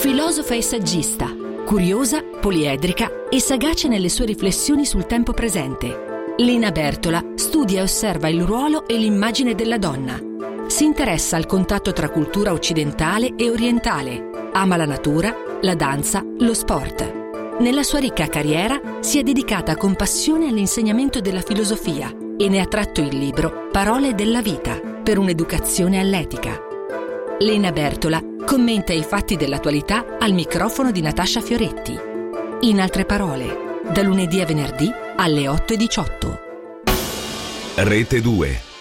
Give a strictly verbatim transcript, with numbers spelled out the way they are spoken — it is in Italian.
Filosofa e saggista, curiosa, poliedrica e sagace nelle sue riflessioni sul tempo presente, Lina Bertola studia e osserva il ruolo e l'immagine della donna. Si interessa al contatto tra cultura occidentale e orientale, ama la natura, la danza, lo sport. Nella sua ricca carriera si è dedicata con passione all'insegnamento della filosofia e ne ha tratto il libro Parole della vita per un'educazione all'etica. Lina Bertola commenta i fatti dell'attualità al microfono di Natascia Fioretti. In altre parole, da lunedì a venerdì alle otto e diciotto. Rete due.